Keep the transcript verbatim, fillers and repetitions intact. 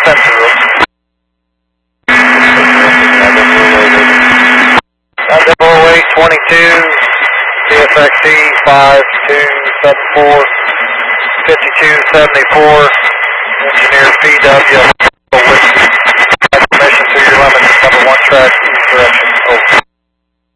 set zero. Double eight twenty-two, C F X T five two seven four, fifty-two seventy-four, engineer P W, with permission to your limits, number one track.